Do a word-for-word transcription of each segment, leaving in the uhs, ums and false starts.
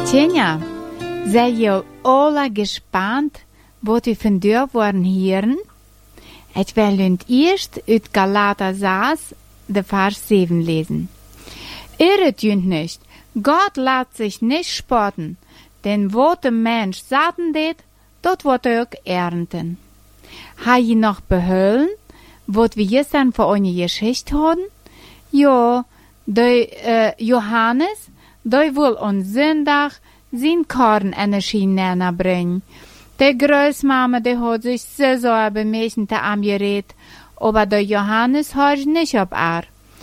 Tjenja, seid ihr alle gespannt, wat u vandaag worden hören? Ich will und erst uit Galater sechs, de Vers sieben lesen. Irret jünt nicht, Gott lässt sich nicht spotten, denn wo der Mensch saaten det, dort wird er auch ernten. Ha je noch behöllen, wat wir gestern für eine Geschichte haben? Ja, der äh, Johannes, der will on Sonntag sein Kornenergie näher bringen. Der Großmama, der hat sich so so bemäßen angerät, aber der Johannes hört nicht auf er.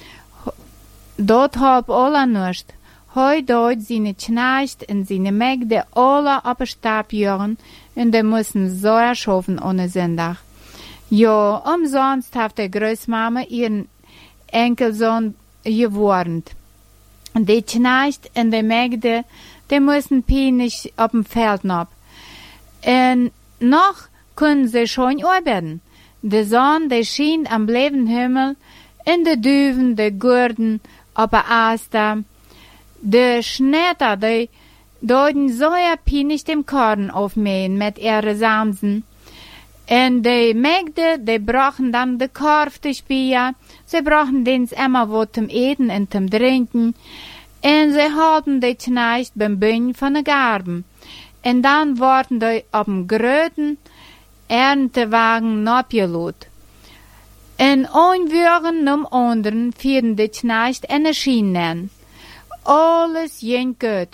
Dort halb alle nicht. Heu dort seine Knecht und seine Mägde alle auf den Stab jagen und die müssen so erschaffen ohne Sonntag. Ja, umsonst hat der Großmama ihren Enkelsohn gewarnt. Und die Knecht und die Mägde, die müssen peinlich auf dem Feld noch. Und noch können sie schon arbeiten. Die Sonne, die schien am blauen Himmel, in de Düven, de Gurden, auf der Aster. De Schnetter, die deuten so peinlich dem Korn aufmähen mit ihren Samsen. Und die Mägde, die brachen dann de Korf zu spielen. Sie brachen dens immer was zum Eten und zum Trinken. Und sie halten die Knecht beim Bünden von den Garben. Und dann wurden die auf dem gröten Erntewagen abgelot. Und ein Würgen zum anderen führten die Knecht Energie nennen. Alles ging gut.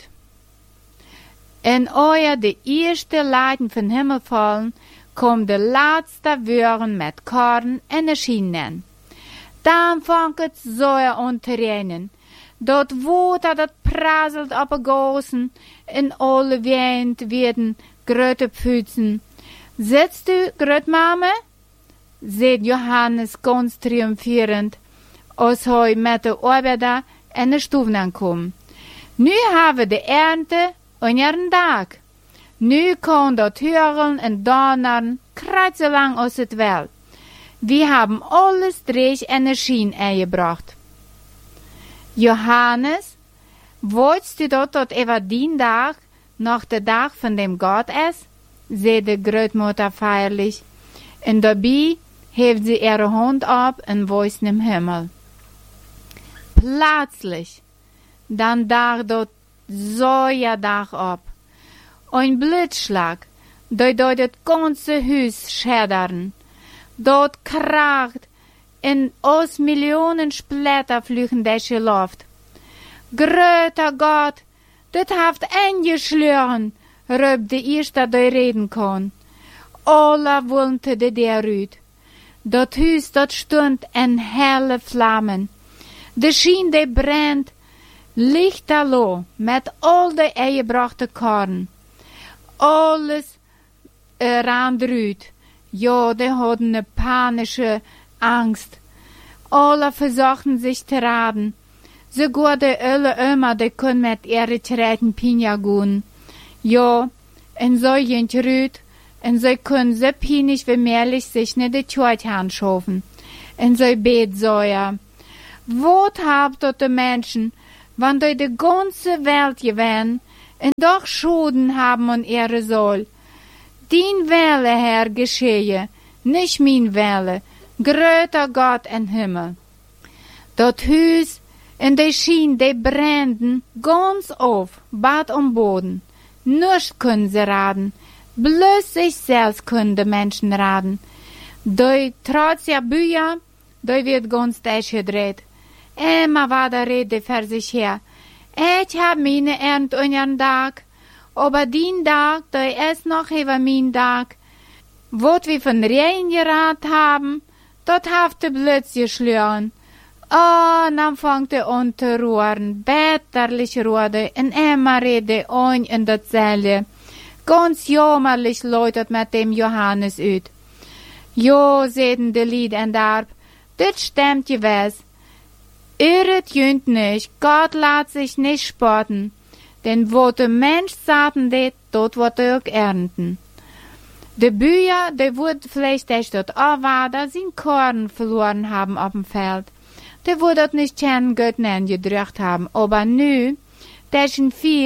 Und euer die erste Leiden von Himmel fallen, kommt der letzte Würgen mit Korn Energie nennen. Dann fängt es so an zu regnen. Dort Water, dat prasselt op de gozen, in alle wind werden grote Pfützen. Sitzt du, Grootmame? Seht Johannes ganz triumphierend, als hij met de Arbeiter in de Stufen ankommt. Nu haben de Ernte an ihren Tag. Nu kann dort hören und donnern, kreuzlang aus der Welt. Wir haben alles durch Energien eingebracht. Johannes, wolltest du dort dort über den Tag noch der Tag von dem Gott ist? Sagt die Großmutter feierlich. Und dabei hebt sie ihre Hand ab und weist im Himmel. Plötzlich, dann dach dort so ja Dach ab. Ein Blitzschlag, der dort das ganze Haus schädern. Dort kracht, in aus Millionen Splitter flügen diese Luft. Gröter Gott, das haft eingeschlüren, rüb die erste, der reden kann. Alle wohnte de der Rüd. Dat Hus, dat stund in helle Flammen. De Schien, de brennt, lichterloh, mit all de eingebrachte Korn. Alles äh, rannt Rüd. Ja, de hadden ne panische Angst. Alle versuchten sich zu raten. Sogar die ölle Ömer, die können mit ihren Träten Pinja gehen. Ja, und so jent rüt, und sie können so pinisch wie mehrlich sich nicht die Tüte anschaffen. Und so bet so ja. Wot habt dort die Menschen, wann durch die ganze Welt gewähnt, und doch Schulden haben an ihre Soul. Dien Welle, Herr, geschehe, nicht mein Welle, gröter Gott im Himmel. Dort Hüs und die Schien, die brennen ganz auf, Bad und Boden. Nichts können sie raten, bloß sich selbst können die Menschen raten. Durch trotz der Bücher, durch wird ganz durchgedreht. Immer war der Rede für sich her. Ich hab meine Ernte an ihren Tag, aber den Tag, der ist noch über mein Tag. Wot wir von Regen geraten haben, dort haft der Blitz geschlüren. Oh, dann fängt er an zu rohren, bitterlich rohrte, und immer rede ein in der Zelle. Ganz jammerlich läutet mit dem Johannes ut. Jo, sehten de Lied en darb, dit stimmt gewiss. Irret jünt nicht, Gott lässt sich nicht spotten, denn wo der Mensch saaten det, dort wird er auch ernten. De Bücher, die würd vielleicht echt dort Arbeiter sein Korn verloren haben auf dem Feld. Die würd dort nicht kennen Gott gedrückt haben, aber nu, dessen vier,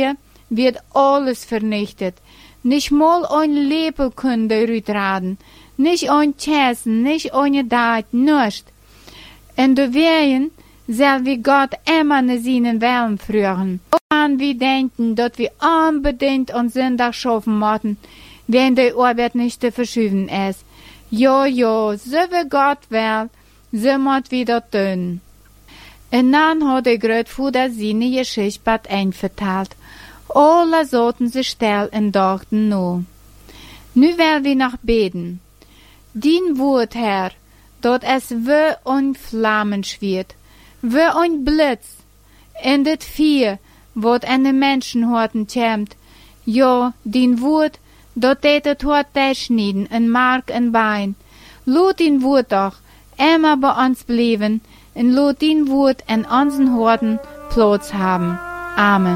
wird alles vernichtet. Nicht mal ein Lepel können dort raden, nicht ein Käsen, nicht eine Deit, nichts. Und du werden, soll wie Gott immer ne seinen Wellen frühen. An wir denken, dass wir unbedingt am Sonntag schaffen müssen, wenn die Arbeit nicht zu verschieben ist. Ja, ja, so wie Gott will, so muss wir das tun. Und dann hat der Großvater seine Geschichte einverteilt. Alle sollten sich still und dachten nur. Nu wollen wir noch beten. Dein Wort, Herr, dort es wie ein Flammen schwirrt, wie ein Blitz, in das Vier, wat an den Menschenhorten kämmt. Ja, dein Wort, dort det het Hort durchschneiden, in Mark und Bein. Lot dein Wort doch immer bei uns bleiben, und lot dein Wort in unseren Horten Platz haben. Amen.